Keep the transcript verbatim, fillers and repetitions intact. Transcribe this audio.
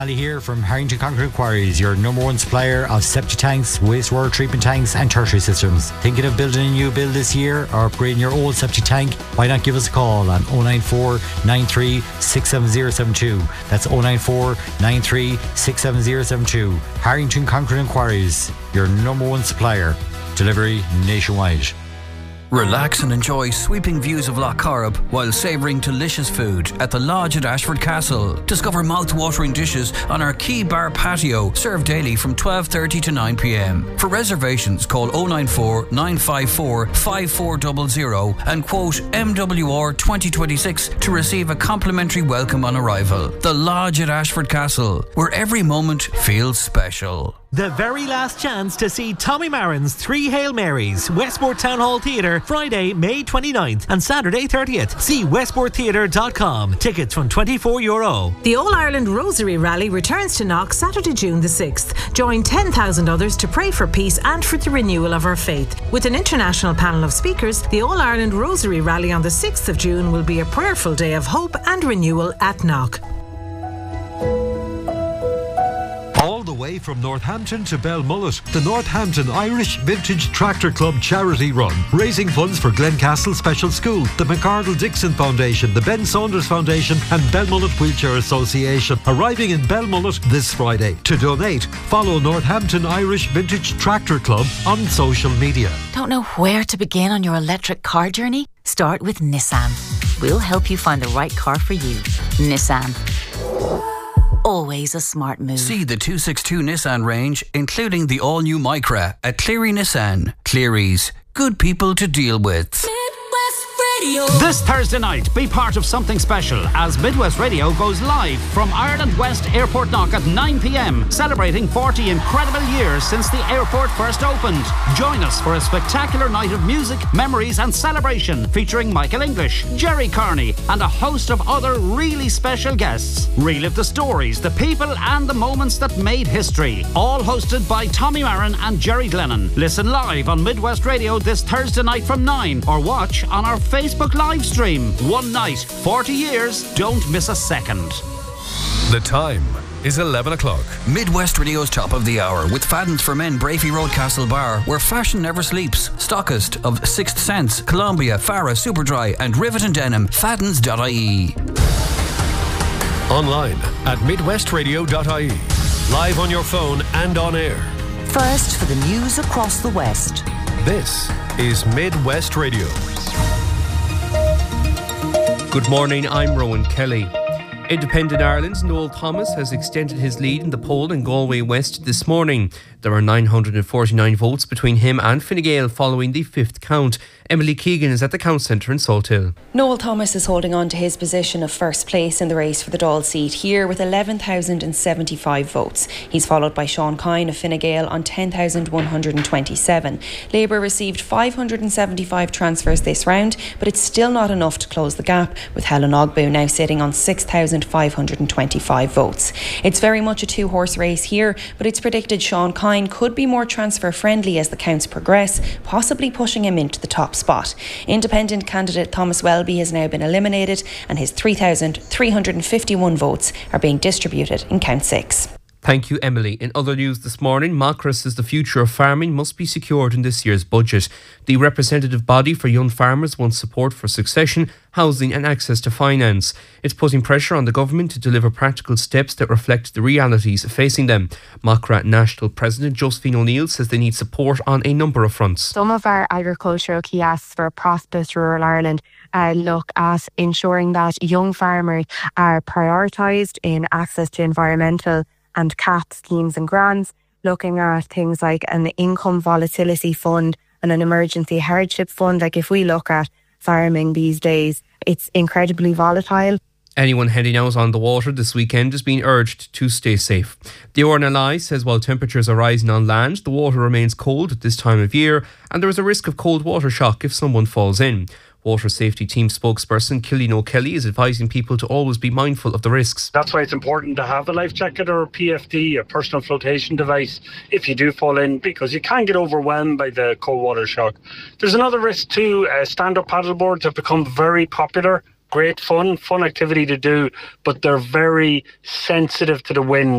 Ali here from Harrington Concrete Quarries, your number one supplier of septic tanks, wastewater treatment tanks and tertiary systems. Thinking of building a new build this year or upgrading your old septic tank? Why not give us a call on oh nine four, nine three, six seven zero seven two. That's oh nine four, nine three, six seven zero seven two. Harrington Concrete Quarries, your number one supplier. Delivery nationwide. Relax and enjoy sweeping views of Lough Corrib while savouring delicious food at the Lodge at Ashford Castle. Discover mouth-watering dishes on our Key Bar patio, served daily from twelve thirty to nine p m. For reservations, call oh nine four, nine five four, five four zero zero and quote M W R twenty twenty-six to receive a complimentary welcome on arrival. The Lodge at Ashford Castle, where every moment feels special. The very last chance to see Tommy Marin's Three Hail Marys, Westport Town Hall Theatre, Friday, May twenty-ninth and Saturday thirtieth. See westport theatre dot com. Tickets from twenty-four euro. The All-Ireland Rosary Rally returns to Knock Saturday, June the sixth. Join ten thousand others to pray for peace and for the renewal of our faith. With an international panel of speakers, the All-Ireland Rosary Rally on the sixth of June will be a prayerful day of hope and renewal at Knock. All the way from Northampton to Belmullet, the Northampton Irish Vintage Tractor Club charity run, raising funds for Glencastle Special School, the McArdle Dixon Foundation, the Ben Saunders Foundation and Belmullet Wheelchair Association. Arriving in Belmullet this Friday. To donate, follow Northampton Irish Vintage Tractor Club on social media. Don't know where to begin on your electric car journey? Start with Nissan. We'll help you find the right car for you. Nissan. Always a smart move. See the two sixty-two Nissan range, including the all-new Micra at Cleary Nissan. Cleary's, good people to deal with. This Thursday night, be part of something special as Midwest Radio goes live from Ireland West Airport Knock at nine p m, celebrating forty incredible years since the airport first opened. Join us for a spectacular night of music, memories and celebration featuring Michael English, Jerry Carney and a host of other really special guests. Relive the stories, the people and the moments that made history. All hosted by Tommy Marin and Jerry Glennon. Listen live on Midwest Radio this Thursday night from nine or watch on our Facebook Facebook live stream. One night, forty years, don't miss a second. The time is eleven o'clock. Midwest Radio's top of the hour with Fadden's for Men, Brafey Road, Castle Bar, where fashion never sleeps. Stockist of Sixth Sense, Columbia, Farah, Superdry and Rivet and Denim. Faddens dot I E. Online at midwest radio dot I E. Live on your phone and on air. First for the news across the West. This is Midwest Radio. Good morning, I'm Rowan Kelly. Independent Ireland's Noel Thomas has extended his lead in the poll in Galway West this morning. There are nine hundred forty-nine votes between him and Fine Gael following the fifth count. Emily Keegan is at the Count Centre in Salthill. Noel Thomas is holding on to his position of first place in the race for the Dáil seat here with eleven thousand seventy-five votes. He's followed by Sean Kine of Fine Gael on ten thousand one hundred twenty-seven. Labour received five hundred seventy-five transfers this round, but it's still not enough to close the gap, with Helen Ogbu now sitting on six thousand five hundred twenty-five votes. It's very much a two-horse race here, but it's predicted Sean Kine could be more transfer friendly as the counts progress, possibly pushing him into the top spot. Independent candidate Thomas Welby has now been eliminated and his three thousand three hundred fifty-one votes are being distributed in count six. Thank you, Emily. In other news this morning, Macra says the future of farming must be secured in this year's budget. The representative body for young farmers wants support for succession, housing and access to finance. It's putting pressure on the government to deliver practical steps that reflect the realities facing them. Macra National President Josephine O'Neill says they need support on a number of fronts. Some of our agricultural key asks for a prosperous rural Ireland Uh, look at ensuring that young farmers are prioritised in access to environmental and C A P schemes and grants, looking at things like an income volatility fund and an emergency hardship fund. Like if we look at farming these days, it's incredibly volatile. Anyone heading out on the water this weekend is being urged to stay safe. The R N L I says while temperatures are rising on land, the water remains cold at this time of year and there is a risk of cold water shock if someone falls in. Water Safety Team spokesperson Killian O'Kelly is advising people to always be mindful of the risks. That's why it's important to have a life jacket or a P F D, a personal flotation device, if you do fall in, because you can get overwhelmed by the cold water shock. There's another risk too. Uh, stand-up paddleboards have become very popular great fun, fun activity to do, but they're very sensitive to the wind.